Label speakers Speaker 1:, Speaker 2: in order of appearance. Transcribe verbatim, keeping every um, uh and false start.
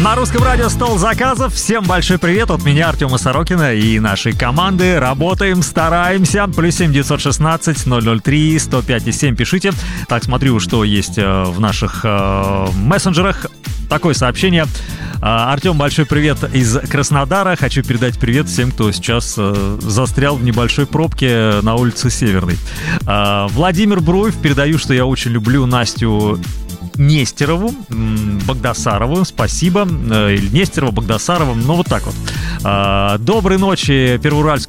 Speaker 1: На русском радио «Стол заказов». Всем большой привет от меня, Артема Сорокина, и нашей команды. Работаем, стараемся. Плюс семь девятьсот шестнадцать ноль ноль три сто пять и семь пишите. Так, смотрю, что есть в наших э, мессенджерах. Такое сообщение. Артем, большой привет из Краснодара. Хочу передать привет всем, кто сейчас э, застрял в небольшой пробке на улице Северной. Э, Владимир Бруев. Передаю, что я очень люблю Настю Нестерову, Багдасарову, спасибо. Или Нестерова, Багдасарова, ну вот так вот. Доброй ночи, Первоуральск.